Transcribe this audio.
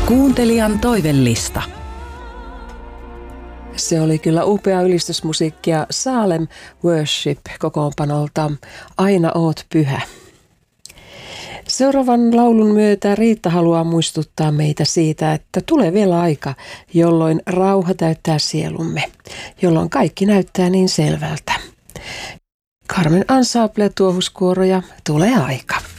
Kuuntelijan toivellista. Se oli kyllä upea ylistysmusiikkia Salem Worship kokoonpanolta Aina oot pyhä. Seuraavan laulun myötä Riitta haluaa muistuttaa meitä siitä, että tulee vielä aika, jolloin rauha täyttää sielumme, jolloin kaikki näyttää niin selvältä. Carmen Ensemble tuohuskuoro ja tulee aika.